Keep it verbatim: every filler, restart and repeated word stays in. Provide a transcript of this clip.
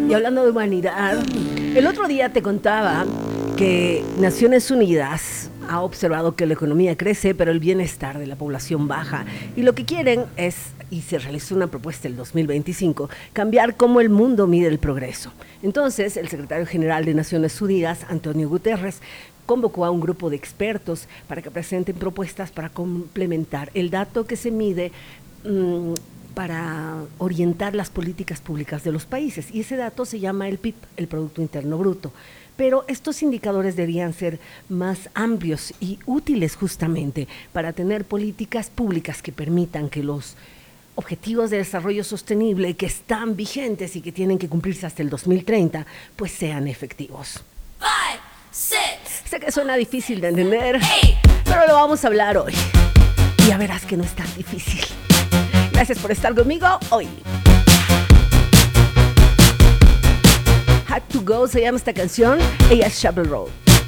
Y hablando de humanidad, el otro día te contaba que Naciones Unidas ha observado que la economía crece, pero el bienestar de la población baja. Y lo que quieren es, y se realizó una propuesta el dos mil veinticinco, cambiar cómo el mundo mide el progreso. Entonces, el secretario general de Naciones Unidas, Antonio Guterres, convocó a un grupo de expertos para que presenten propuestas para complementar el dato que se mide mmm, para orientar las políticas públicas de los países. Y ese dato se llama el P I B, el Producto Interno Bruto. Pero estos indicadores deberían ser más amplios y útiles justamente para tener políticas públicas que permitan que los objetivos de desarrollo sostenible que están vigentes y que tienen que cumplirse hasta el dos mil treinta, pues sean efectivos. Five, six, sé que suena difícil de entender, eight, pero lo vamos a hablar hoy. Y ya verás que no es tan difícil. Gracias por estar conmigo hoy. Had to Go se llama esta canción. Ella es Shovel Road.